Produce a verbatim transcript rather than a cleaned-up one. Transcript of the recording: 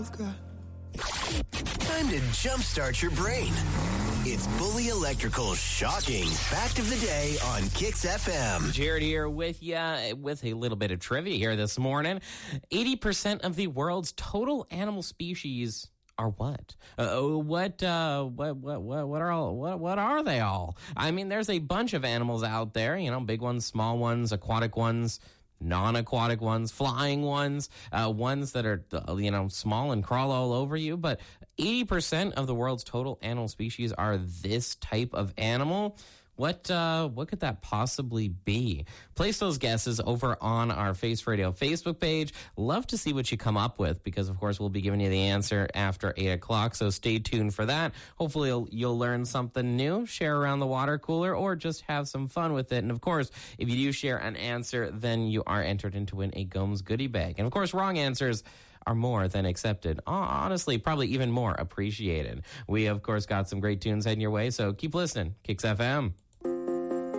you've got. Time to jumpstart your brain. It's Bully Electrical's shocking fact of the day on Kicks F M. Jared here with you with a little bit of trivia here this morning. eighty percent of the world's total animal species are what? Uh, what, uh, what, what, what, what are all, what, what are they all? I mean, there's a bunch of animals out there, you know, big ones, small ones, aquatic ones, non-aquatic ones, flying ones, uh, ones that are, you know, small and crawl all over you. But eighty percent of the world's total animal species are this type of animal. What uh, what could that possibly be? Place those guesses over on our Face Radio Facebook page. Love to see what you come up with because, of course, we'll be giving you the answer after eight o'clock, so stay tuned for that. Hopefully, you'll, you'll learn something new, share around the water cooler, or just have some fun with it. And, of course, if you do share an answer, then you are entered into win a Gomes goodie bag. And, of course, wrong answers are more than accepted. Honestly, probably even more appreciated. We, of course, got some great tunes heading your way, so keep listening. Kicks F M.